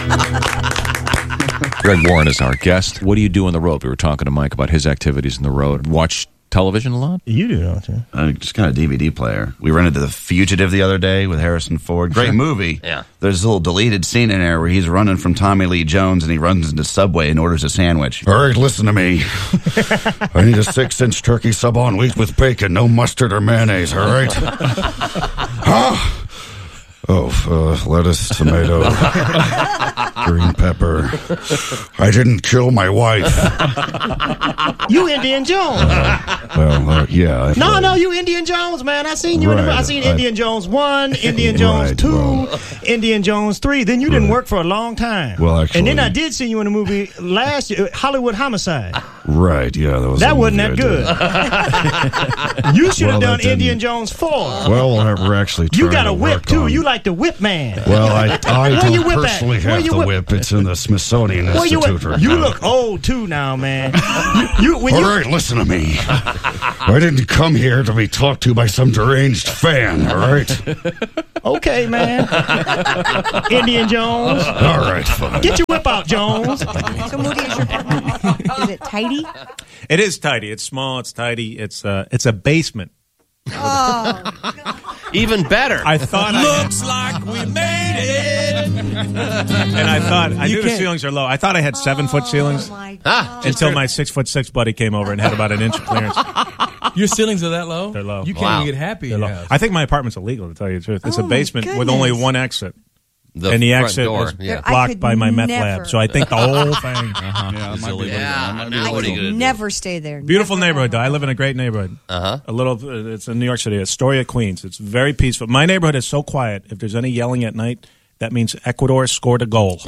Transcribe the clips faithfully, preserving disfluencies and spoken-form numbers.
Greg Warren is our guest. What do you do on the road? We were talking to Mike about his activities on the road. Watch television a lot? You do, don't you? Uh, just kind of D V D player. We rented The Fugitive the other day with Harrison Ford. Great movie. Yeah. There's a little deleted scene in there where he's running from Tommy Lee Jones and he runs into Subway and orders a sandwich. All right, listen to me. I need a six-inch turkey sub on wheat with bacon, no mustard or mayonnaise, all right? Huh? Oh, uh, lettuce, tomato, green pepper. I didn't kill my wife. You Indiana Jones. Uh, well, uh, yeah. I no, thought... no, you Indiana Jones, man. I seen you. Right. In the, I seen I... Indiana Jones one, Indiana Jones right, two, well... Indiana Jones three. Then you didn't right. work for a long time. Well, actually, and then I did see you in a movie last year, Hollywood Homicide. Right. Yeah, that was that wasn't that good. You should have well, done Indiana Jones four. Well, we're actually. You got a whip too. On... You like the whip man. Well, I, I Where don't you whip personally at? have the whip? whip. It's in the Smithsonian Where Institute. You, right you now. look old too now, man. You, you, when all you... right, listen to me. I didn't come here to be talked to by some deranged fan. All right. Okay, man. Indian Jones. All right, fine. Get your whip out, Jones. So, Moody, is your apartment, is it tidy? It is tidy. It's small. It's tidy. It's uh, it's a basement. Oh. Even better. I thought Looks I like we made it. And I thought I You knew can't. the ceilings are low. I thought I had seven foot ceilings Oh, my Ah, God. until my six foot six buddy came over and had about an inch of clearance. Your ceilings are that low? They're low. You can't Wow. even get happy They're in low. your house. I think my apartment's illegal, to tell you the truth. It's Oh, a my basement with only goodness. one exit. the and the front exit door. is Yeah. I blocked could by my meth never. lab. So I think the whole thing. Uh-huh. Yeah, it might be Yeah, legal. now what are you I going to would do? never stay there. Beautiful Never. neighborhood, though. I live in a great neighborhood. Uh-huh. A little, uh, it's in New York City, Astoria, Queens. It's very peaceful. My neighborhood is so quiet. If there's any yelling at night, that means Ecuador scored a goal.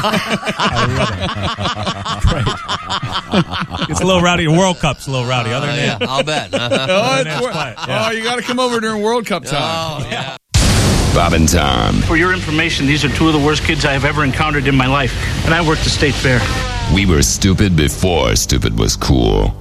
I love it. It's a little rowdy. World Cup's a little rowdy. Other than Yeah, that, I'll bet. Uh-huh. Oh, other it's than wor- that's quiet. Yeah. oh, you got to come over during World Cup time. Oh, yeah. Bob and Tom. For your information, these are two of the worst kids I have ever encountered in my life, and I work the state fair. We were stupid before stupid was cool.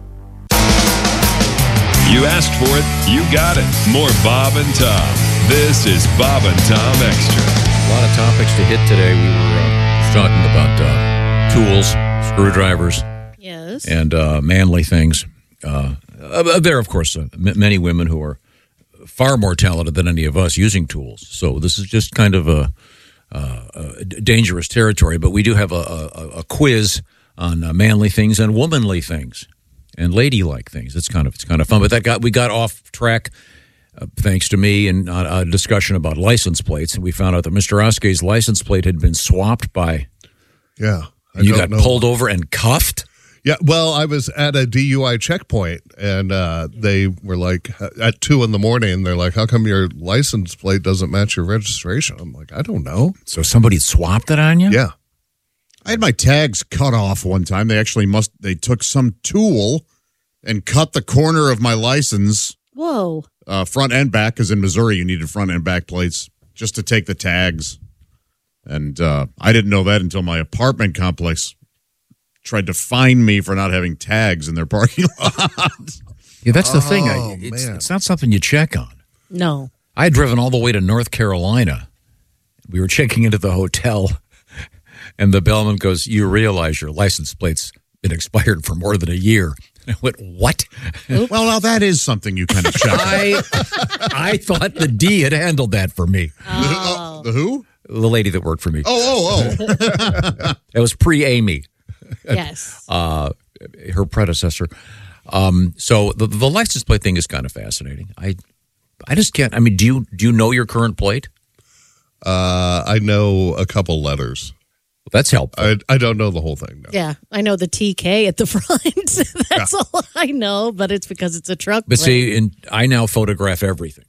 You asked for it, you got it. More Bob and Tom. This is Bob and Tom Extra. A lot of topics to hit today. We were uh, talking about uh, tools, screwdrivers, Yes. and uh, manly things. Uh, uh, there are, of course, uh, m- many women who are far more talented than any of us using tools. So this is just kind of a, uh, a dangerous territory. But we do have a, a, a quiz on uh, manly things and womanly things and ladylike things. It's kind of it's kind of fun. But that got we got off track. Uh, thanks to me and uh, a discussion about license plates, and we found out that Mister Oske's license plate had been swapped by. Yeah, I and you don't got know. pulled over and cuffed. Yeah, well, I was at a D U I checkpoint, and uh, they were like, at two in the morning, they're like, how come your license plate doesn't match your registration? I'm like, I don't know. So somebody swapped it on you? Yeah. I had my tags cut off one time. They actually must, they took some tool and cut the corner of my license, Whoa. uh, front and back, because in Missouri you needed front and back plates just to take the tags. And uh, I didn't know that until my apartment complex tried to fine me for not having tags in their parking lot. Yeah, that's the thing. Oh, I, it's, man. it's not something you check on. No. I had driven all the way to North Carolina. We were checking into the hotel, and the bellman goes, "You realize your license plate's been expired for more than a year." And I went, "What?" Well, now that is something you kind of check. I, I thought the D had handled that for me. Oh. The who? The lady that worked for me. Oh, oh, oh. It was pre-Amy. Yes. Uh, her predecessor. Um, so the, the license plate thing is kind of fascinating. I I just can't. I mean, do you do you know your current plate? Uh, I know a couple letters. That's helpful. I, I don't know the whole thing. No. Yeah. I know the T K at the front. That's Yeah. all I know, but it's because it's a truck. But plate. see, in, I now photograph everything.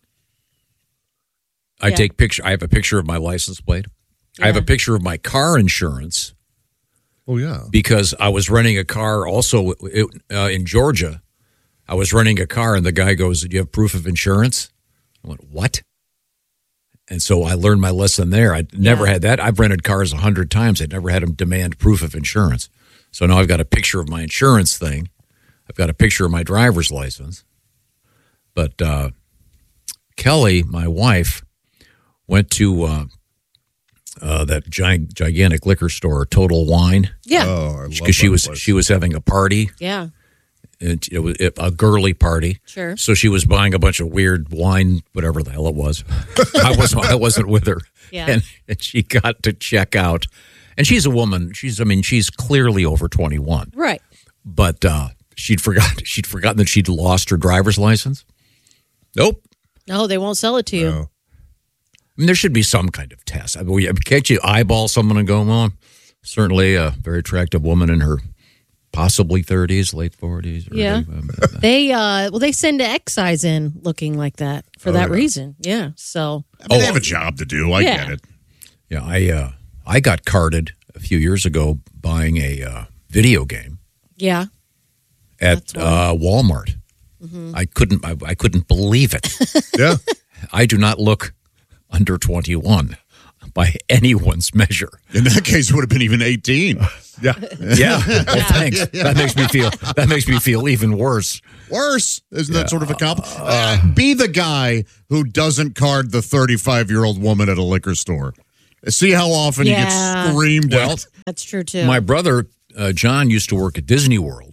I Yeah. take picture. I have a picture of my license plate. I have a Yeah. picture of my car insurance Oh, yeah. because I was renting a car also uh, in Georgia. I was renting a car, and the guy goes, "Do you have proof of insurance?" I went, "What?" And so I learned my lesson there. I never Yeah. had that. I've rented cars a hundred times. I'd never had them demand proof of insurance. So now I've got a picture of my insurance thing. I've got a picture of my driver's license. But uh, Kelly, my wife, went to uh, uh, that giant, gigantic liquor store, Total Wine. Yeah. Oh, I love Because she that was place. she was having a party. Yeah. It, it was a girly party. Sure. So she was buying a bunch of weird wine, whatever the hell it was. I wasn't. I wasn't with her. Yeah. And, and she got to check out, and she's a woman. She's. I mean, she's clearly over twenty-one. Right. But uh, she'd forgot. She'd forgotten that she'd lost her driver's license. Nope. No, they won't sell it to you. No. I mean, there should be some kind of test. I mean, can't you eyeball someone and go, well, certainly a very attractive woman in her possibly thirties, late forties. Yeah. They uh well they send excise in looking like that for Oh, that yeah. reason. Yeah. So I mean, they have a job to do. I Yeah. get it. Yeah, I uh, I got carded a few years ago buying a uh, video game yeah. at uh, Walmart. Mhm. I couldn't I, I couldn't believe it. Yeah. I do not look under twenty-one by anyone's measure. In that case, it would have been even eighteen. Yeah. Yeah. Well, thanks. That makes me feel that makes me feel even worse. Worse. Isn't Yeah. that sort of a comp? Uh, be the guy who doesn't card the thirty-five-year-old woman at a liquor store. See how often Yeah. he gets screamed Well, at? That's true too. My brother uh, John used to work at Disney World,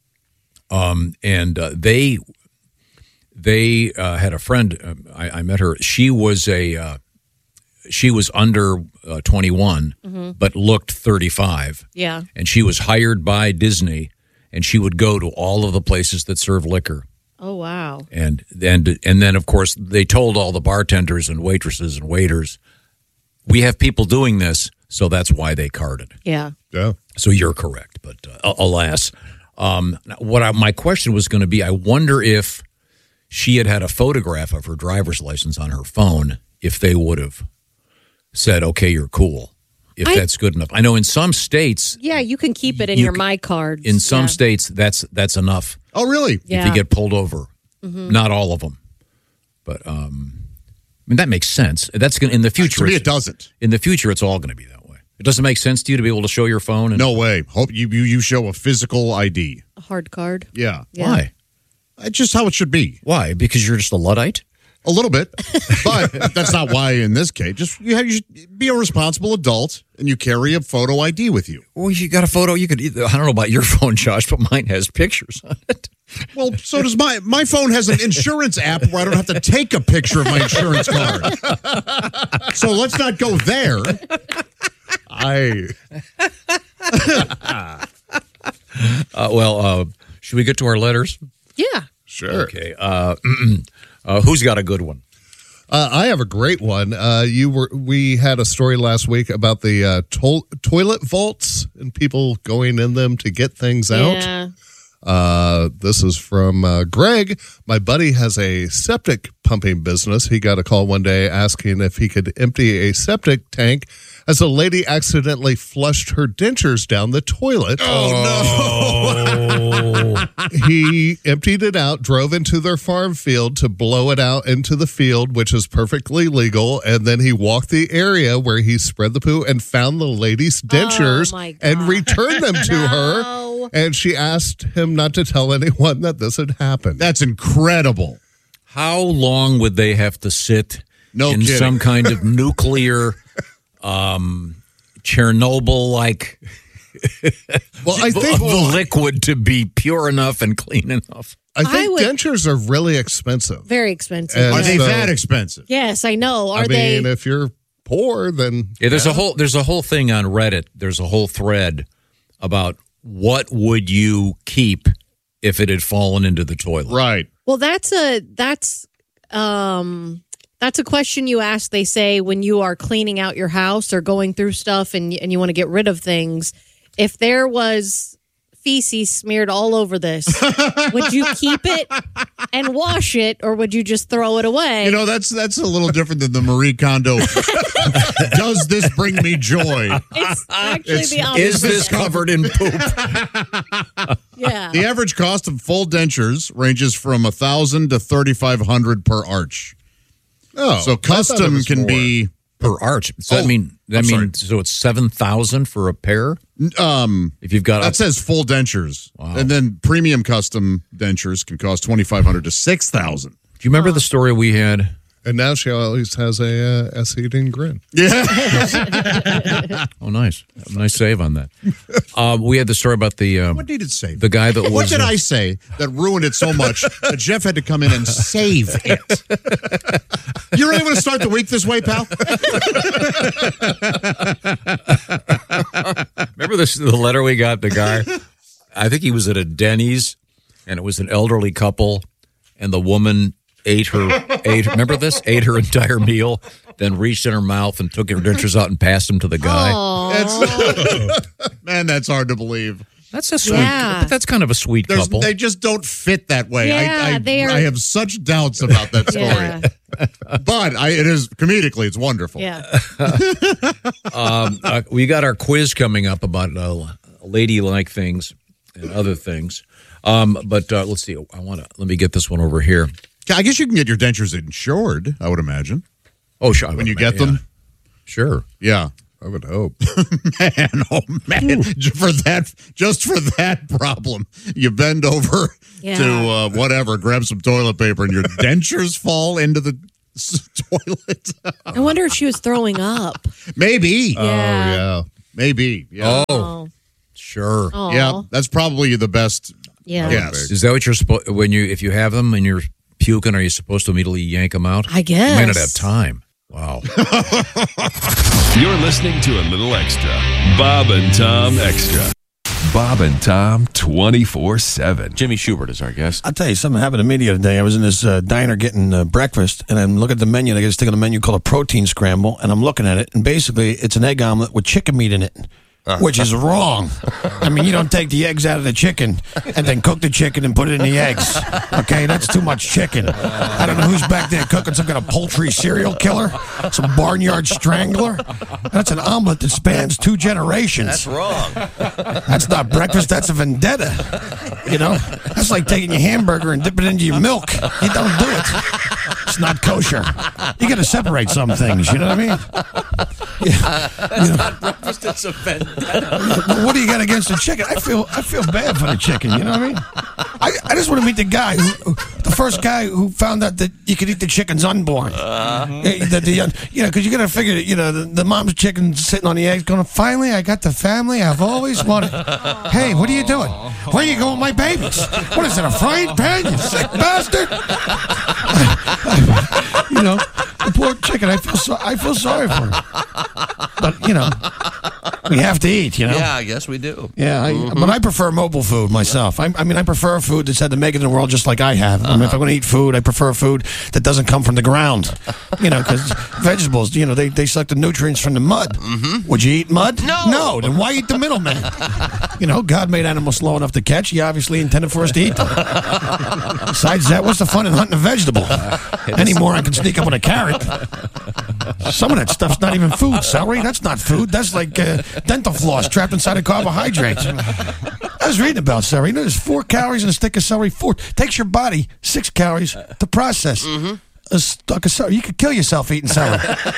um, and uh, they they uh, had a friend. Uh, I, I met her. She was a uh, she was under uh, twenty-one, Mhm. but looked thirty-five. Yeah. And she was hired by Disney, and she would go to all of the places that serve liquor. Oh wow. And and and then of course they told all the bartenders and waitresses and waiters, we have people doing this, so that's why they carded. Yeah. Yeah. So you're correct, but uh, alas, um, what I, my question was going to be: I wonder if she had had a photograph of her driver's license on her phone, if they would have said, "Okay, you're cool," if I- that's good enough. I know in some states, Yeah, you can keep it in You your c- My Cards. in some Yeah. states, that's that's enough. Oh, really? If Yeah. you get pulled over, Mhm. not all of them, but um, I mean that makes sense. That's going in the future. To me, it's- it doesn't. In the future, it's all going to be that way. It doesn't make sense to you to be able to show your phone. And, No way. Hope you, you you show a physical I D. A hard card. Yeah. Yeah. Why? It's just how it should be. Why? Because you're just a Luddite? A little bit, but that's not why in this case. Just you, have, you should be a responsible adult and you carry a photo I D with you. Well, you got a photo. You could. I don't know about your phone, Josh, but mine has pictures on it. Well, so does my my phone has an insurance app where I don't have to take a picture of my insurance card. So let's not go there. I. Uh, well, uh, should we get to our letters? Yeah. Sure. Okay. Uh, uh, who's got a good one? Uh, I have a great one. Uh, you were we had a story last week about the uh, to- toilet vaults and people going in them to get things out. Yeah. Uh, this is from uh, Greg. My buddy has a septic pumping business. He got a call one day asking if he could empty a septic tank as a lady accidentally flushed her dentures down the toilet. Oh, He emptied it out, drove into their farm field to blow it out into the field, which is perfectly legal. And then he walked the area where he spread the poo and found the lady's dentures Oh, my and God. returned them to No. her. And she asked him not to tell anyone that this had happened. That's incredible. How long would they have to sit No in kidding. some kind of nuclear, um, Chernobyl-like Well, I think liquid to be pure enough and clean enough? I think I would- dentures are really expensive. Very expensive. And Are they so- that expensive? Yes, I know. Are I they? mean, if you're poor, then Yeah, there's a whole there's a whole thing on Reddit. There's a whole thread about what would you keep if it had fallen into the toilet. Right. Well, that's a that's um that's a question you ask. They say when you are cleaning out your house or going through stuff and and you want to get rid of things. If there was feces smeared all over this, would you keep it and wash it, or would you just throw it away? You know, that's that's a little different than the Marie Kondo. Does this bring me joy? It's actually It's- the opposite. Is this covered in poop? Yeah. The average cost of full dentures ranges from a thousand to thirty five hundred per arch. oh, So I thought it custom was can more. be Per arch. So that Oh, mean that I'm sorry. means so it's seven thousand for a pair? um If you've got that a, says full dentures, Wow. and then premium custom dentures can cost twenty five hundred to six thousand. do you remember the story we had And now she always has a uh, S-eating grin. Yeah. Oh, nice. Nice save on that. Uh, we had the story about the... Um, what needed save? The guy that was... What did uh, I say that ruined it so much that Jeff had to come in and save it? You really want to start the week this way, pal? Remember this, the letter we got? The guy, I think he was at a Denny's, and it was an elderly couple, and the woman ate her, ate. Remember this? Ate her entire meal, then reached in her mouth and took her dentures out and passed them to the guy. That's, man, that's hard to believe. That's a sweet. Yeah. But that's kind of a sweet There's, couple. they just don't fit that way. Yeah, I, I, they are- I have such doubts about that story. Yeah. But I, it is comedically, it's wonderful. Yeah. um, uh, we got our quiz coming up about uh, ladylike things and other things. Um, but uh, let's see. I want to let me get this one over here. I guess you can get your dentures insured, I would imagine. Oh, sure. When you get them? Yeah. Sure. Yeah. I would hope. Man, oh man, for that, just for that problem, you bend over Yeah. to uh, whatever, grab some toilet paper, and your dentures fall into the s- toilet. I wonder if she was throwing up. Maybe. Oh, yeah. Maybe. Yeah. Oh, sure. Aw. Yeah, that's probably the best. Yeah. Yes. Is that what you're supposed when you if you have them and you're puking? Are you supposed to immediately yank them out? I guess. You may not have time. Wow. You're listening to a little extra. Bob and Tom Extra. Bob and Tom twenty-four seven. Jimmy Schubert is our guest. I'll tell you, something happened to me the other day. I was in this uh, diner getting uh, breakfast, and I'm looking at the menu, and I get a stick on the menu called a protein scramble, and I'm looking at it, and basically it's an egg omelet with chicken meat in it. Which is wrong. I mean, you don't take the eggs out of the chicken and then cook the chicken and put it in the eggs. Okay, that's too much chicken. I don't know who's back there cooking some kind of poultry serial killer, some barnyard strangler. That's an omelet that spans two generations. That's wrong. That's not breakfast, that's a vendetta. You know? That's like taking your hamburger and dipping it into your milk. You don't do it. It's not kosher. You got to separate some things, you know what I mean? Uh, that's you know? not breakfast, it's a vendetta. What do you got against the chicken? I feel I feel bad for the chicken, you know what I mean? I, I just want to meet the guy, who, the first guy who found out that you could eat the chicken's unborn. Uh, the, the, you know, because you got to figure, you know, the, the mom's chicken sitting on the eggs going, finally, I got the family I've always wanted. Hey, what are you doing? Where are you going with my babies? What is it, a frying pan, you sick bastard? You know, the poor chicken, I feel so, I feel sorry for her. But, you know, we have to eat, you know? Yeah, I guess we do. Yeah, I, Mm-hmm. but I prefer mobile food myself. I, I mean, I prefer food that's had to make it in the world just like I have. I mean, if I'm going to eat food, I prefer food that doesn't come from the ground. You know, because vegetables, you know, they, they suck the nutrients from the mud. Mm-hmm. Would you eat mud? No. No, then why eat the middleman? You know, God made animals slow enough to catch. He obviously intended for us to eat them. Besides that, what's the fun in hunting a vegetable? Any more I can sneak up with a carrot. Some of that stuff's not even food. Celery, that's not food. That's like uh, dental floss trapped inside of carbohydrates. I was reading about celery. You know, there's four calories in a stick of celery. Four takes your body six calories to process. Mm-hmm. A stalk of celery. You could kill yourself eating celery.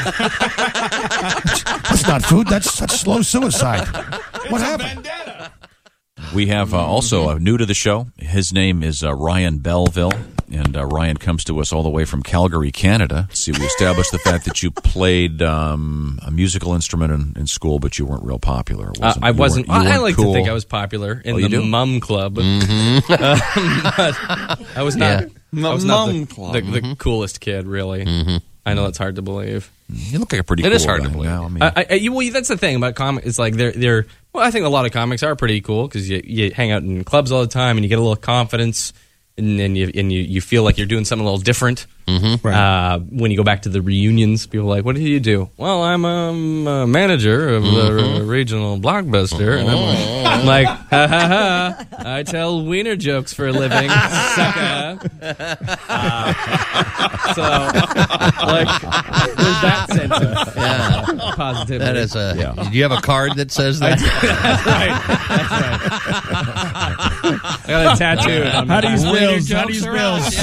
That's not food. That's that's slow suicide. What happened? We have uh, also uh, new to the show. His name is uh, Ryan Belleville, and uh, Ryan comes to us all the way from Calgary, Canada. See, we established the fact that you played um, a musical instrument in, in school, but you weren't real popular. It Uh, wasn't- I you wasn't. weren't- you I weren't like cool. to think I was popular in Oh, you the do? Mum Club. Mhm. Um, but I was not. Yeah. I was not Mum the, Club. the, the Mhm. coolest kid, really. Mhm. I know that's hard to believe. You look like a pretty. It cool is hard guy to believe. now. I mean, I, I, you, well, that's the thing about comics. It's like they're they're. Well, I think a lot of comics are pretty cool because you, you hang out in clubs all the time and you get a little confidence and then you and you, you feel like you're doing something a little different. Mm-hmm. Uh, when you go back to the reunions, people are like, "What do you do?" Well, I'm um, a manager of Mm-hmm. the regional Blockbuster, and I'm, I'm like, "Ha ha ha! I tell wiener jokes for a living, sucker." Uh, so, like, there's that sense of Yeah. positivity. That is a. Yeah. Do you have a card that says that? That's right. That's right. I got a tattoo. How do you spell? Wiener How do you jokes spell? are out.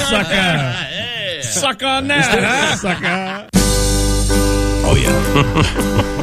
Sucker. Suck on that, huh? Sucker. Oh, yeah.